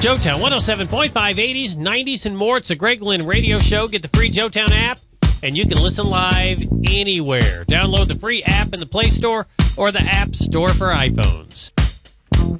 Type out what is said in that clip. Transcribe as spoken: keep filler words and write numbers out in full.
Joetown, one oh seven point five, eighties, nineties, and more. It's the Greg Lynn Radio Show. Get the free Joetown app, and you can listen live anywhere. Download the free app in the Play Store or the App Store for iPhones.